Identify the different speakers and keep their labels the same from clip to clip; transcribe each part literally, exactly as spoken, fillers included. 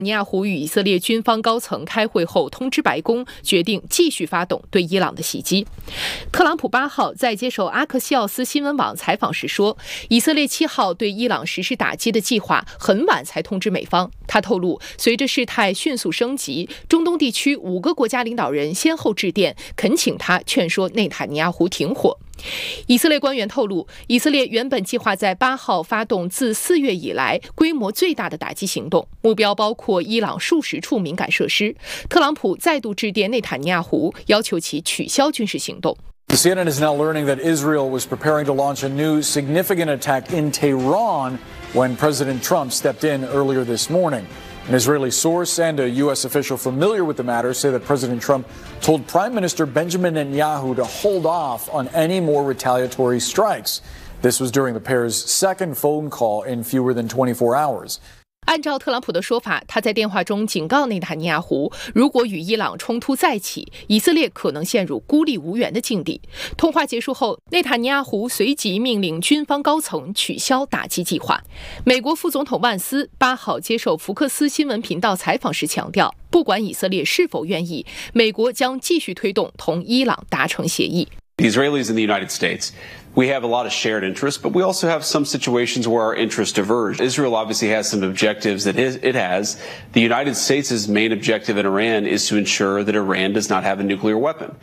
Speaker 1: 尼亚胡与以色列军方高层开会后，通知白宫决定继续发动对伊朗的袭击。特朗普八号在接受阿克西奥斯新闻网采访时说，以色列七号对伊朗实施打击的计划很晚才通知美方。他透露，随着事态迅速升级，中东地区五个国家领导人先后致电，恳请他劝说内塔尼亚胡停火。以色列官员透露，以色列原本计划在八号发动自四月以来规模最大的打击行动，目标包括伊朗数十处敏感设施。特朗普再度致电内塔尼亚胡，要求其取消军事行动。
Speaker 2: C N N is now learning that Israel was preparing to launch a new significant attack in Tehran when President Trump stepped in earlier this morning. An Israeli source and a U S official familiar with the matter say that President Trump told Prime Minister Benjamin Netanyahu to hold off on any more retaliatory strikes. This was during the pair's second phone call in fewer than twenty-four hours.
Speaker 1: 按照特朗普的说法，他在电话中警告内塔尼亚胡，如果与伊朗冲突再起，以色列可能陷入孤立无援的境地。通话结束后，内塔尼亚胡随即命令军方高层取消打击计划。美国副总统万斯八号接受福克斯新闻频道采访时强调，不管以色列是否愿意，美国将继续推动同伊朗达成协议。
Speaker 3: The Israelis and the United States, we have a lot of shared interests, but we also have some situations where our interests diverge. Israel obviously has some objectives that it has. The United States' main objective in Iran is to ensure that Iran does not have a nuclear weapon.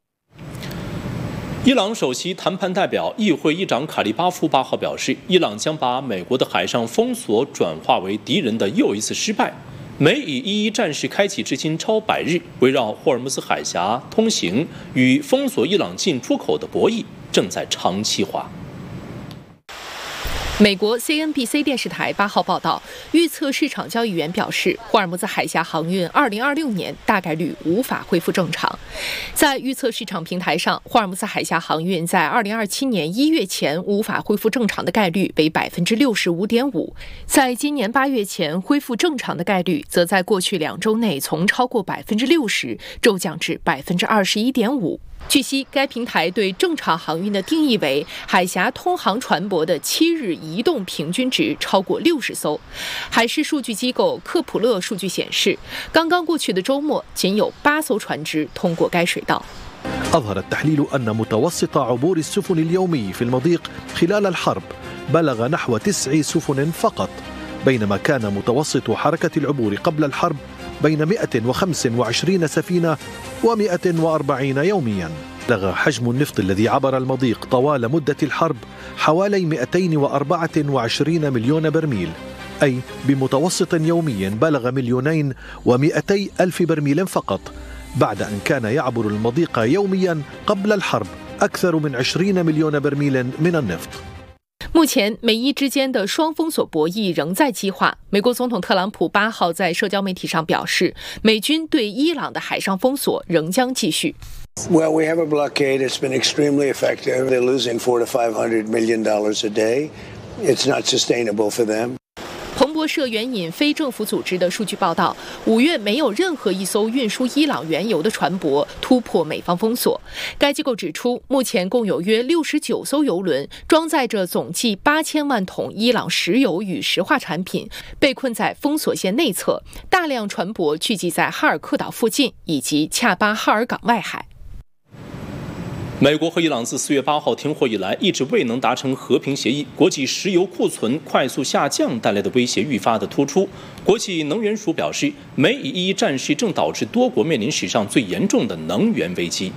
Speaker 4: 伊朗首席谈判代表、议会议长卡利巴夫八号表示，伊朗将把美国的海上封锁转化为敌人的又一次失败。美以一一战事开启至今超百日，围绕霍尔木兹海峡通行与封锁伊朗进出口的博弈正在长期化。
Speaker 1: 美国 C N B C 电视台八号报道，预测市场交易员表示，霍尔木兹海峡航运二零二六年大概率无法恢复正常。在预测市场平台上，霍尔木兹海峡航运在二零二七年一月前无法恢复正常的概率为百分之六十五点五，在今年八月前恢复正常的概率，则在过去两周内从超过百分之六十骤降至百分之二十一点五。据悉，该平台对正常航运的定义为海峡通航船舶的七日移动平均值超过六十艘。海事数据机构科普勒数据显示，刚刚过去的周末，仅有八艘船只通过该水道。
Speaker 5: أظهر التحليل أن متوسط عبور السفن اليومي في المضيق خلال الحرب بلغ نحو تسع سفن فقط، بينما كان متوسط حركة العبور قبل الحرب بين مئة وخمسة وعشرين سفينة ومئة وأربعين يوميا. بلغ حجم النفط الذي عبر المضيق طوال مدة الحرب حوالي مئتين وأربعة وعشرين مليون برميل، أي بمتوسط يومي بلغ مليونين ومئتي ألف برميل فقط، بعد أن كان يعبر المضيق يوميا قبل الحرب أكثر من عشرين مليون برميل من النفط。
Speaker 1: 目前，美伊之间的双封锁博弈仍在激化。美国总统特朗普八号在社交媒体上表示，美军对伊朗的海上封锁仍将继续。
Speaker 6: Well, we have a blockade. It's been extremely effective. They're losing four to five hundred million dollars a day. It's not sustainable for them.
Speaker 1: 彭博社援引非政府组织的数据报道，五月没有任何一艘运输伊朗原油的船舶突破美方封锁。该机构指出，目前共有约六十九艘油轮装载着总计八千万桶伊朗石油与石化产品，被困在封锁线内侧，大量船舶聚集在哈尔克岛附近以及恰巴哈尔港外海。
Speaker 4: 美国和伊朗自四月八号停火以来，一直未能达成和平协议，国际石油库存快速下降带来的威胁愈发的突出。国际能源署表示，美以一一战事正导致多国面临史上最严重的能源危机。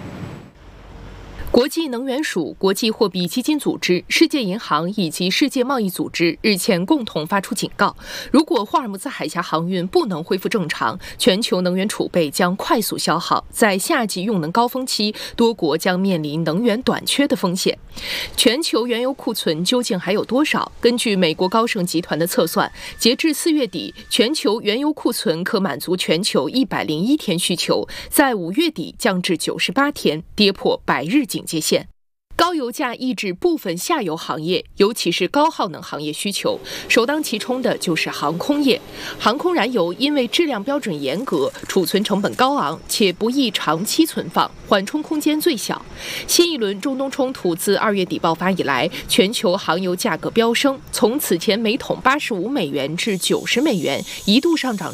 Speaker 1: 国际能源署、国际货币基金组织、世界银行以及世界贸易组织日前共同发出警告，如果霍尔木兹海峡航运不能恢复正常，全球能源储备将快速消耗，在夏季用能高峰期，多国将面临能源短缺的风险。全球原油库存究竟还有多少？根据美国高盛集团的测算，截至四月底，全球原油库存可满足全球一百零一天需求，在五月底降至九十八天，跌破百日警戒线。高油价抑制部分下游行业，尤其是高耗能行业需求，首当其冲的就是航空业。航空燃油因为质量标准严格，储存成本高昂，且不易长期存放，缓冲空间最小。新一轮中东冲突自二月底爆发以来，全球航油价格飙升，从此前每桶八十五美元至九十美元，一度上涨